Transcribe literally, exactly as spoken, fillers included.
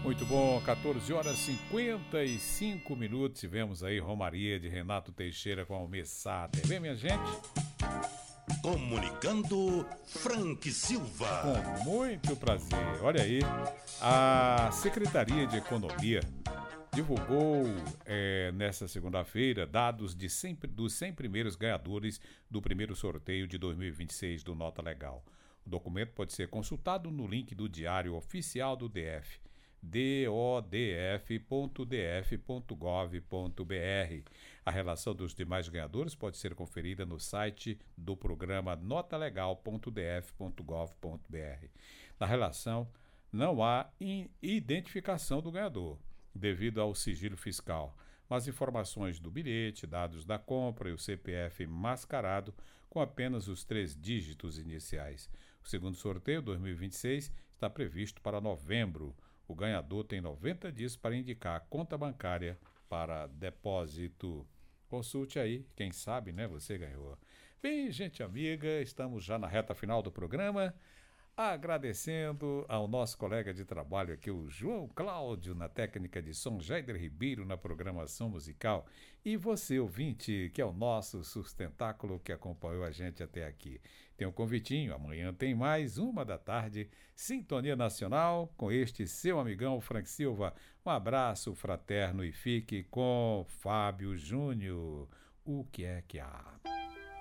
Muito bom, quatorze horas e cinquenta e cinco minutos. Tivemos aí Romaria de Renato Teixeira com Almir Sater. Vem, minha gente? Comunicando Frank Silva. Com muito prazer. Olha aí, a Secretaria de Economia divulgou é, nesta segunda-feira dados de cem, dos cem primeiros ganhadores do primeiro sorteio de dois mil e vinte e seis do Nota Legal. O documento pode ser consultado no link do Diário Oficial do D F, dodf ponto d f ponto gov ponto b r. A relação dos demais ganhadores pode ser conferida no site do programa nota legal ponto d f ponto gov ponto b r. Na relação, não há identificação do ganhador, devido ao sigilo fiscal, mas informações do bilhete, dados da compra e o C P F mascarado com apenas os três dígitos iniciais. O segundo sorteio, dois mil e vinte e seis, está previsto para novembro. O ganhador tem noventa dias para indicar a conta bancária para depósito. Consulte aí, quem sabe, né? Você ganhou. Bem, gente amiga, estamos já na reta final do programa. Agradecendo ao nosso colega de trabalho aqui, o João Cláudio, na técnica de som, Jaider Ribeiro na programação musical, e você, ouvinte, que é o nosso sustentáculo que acompanhou a gente até aqui. Tem um convitinho, amanhã tem mais, uma da tarde, Sintonia Nacional, com este seu amigão Frank Silva. Um abraço fraterno e fique com Fábio Júnior. O que é que há?